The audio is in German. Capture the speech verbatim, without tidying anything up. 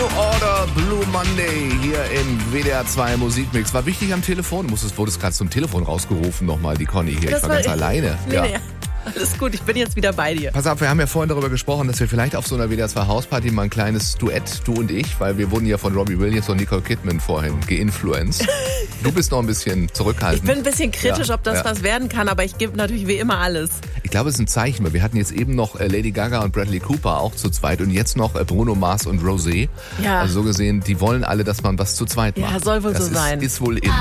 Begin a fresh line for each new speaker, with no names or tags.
Order, Blue Monday hier im W D R zwei Musikmix. War wichtig am Telefon. Du musstest, wurdest gerade zum Telefon rausgerufen nochmal, die Conny hier.
Das
ich war,
war
ganz
ich.
alleine.
Nee,
ja.
nee. Alles gut, ich bin jetzt wieder bei dir.
Pass auf, wir haben ja vorhin darüber gesprochen, dass wir vielleicht auf so einer W D R zwei Hausparty mal ein kleines Duett, du und ich, weil wir wurden ja von Robbie Williams und Nicole Kidman vorhin geinfluenced. Du bist noch ein bisschen zurückhaltend.
Ich bin ein bisschen kritisch,
ja,
ob das
ja.
was werden kann, aber ich gebe natürlich wie immer alles.
Ich glaube, es ist ein Zeichen, weil wir hatten jetzt eben noch Lady Gaga und Bradley Cooper auch zu zweit und jetzt noch Bruno Mars und Rosé.
Ja.
Also so gesehen, die wollen alle, dass man was zu zweit macht.
Ja, soll wohl
das
so
ist,
sein.
ist wohl in.